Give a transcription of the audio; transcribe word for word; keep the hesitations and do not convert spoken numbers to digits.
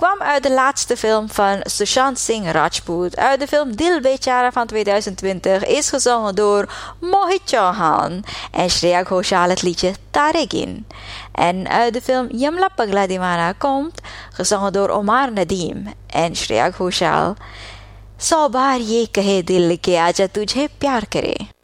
kwam uit de laatste film van Sushant Singh Rajput. Uit de film Dil Bechara van tweeduizend twintig is gezongen door Mohit Chauhan en Shreya Ghoshal het liedje Taregin. En uit de film Yamla Pagla Divana komt, gezongen door Omar Nadeem en Shreya Ghoshal, Sौ बार ये कहे दिल के आजा तुझे प्यार करे.